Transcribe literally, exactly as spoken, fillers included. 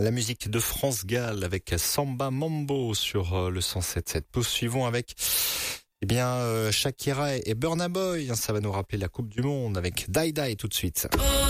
La musique de France Gall avec Samba Mambo sur le cent sept virgule sept. Poursuivons avec eh bien euh, Shakira et Burna Boy. Ça va nous rappeler la Coupe du Monde avec Die Die tout de suite.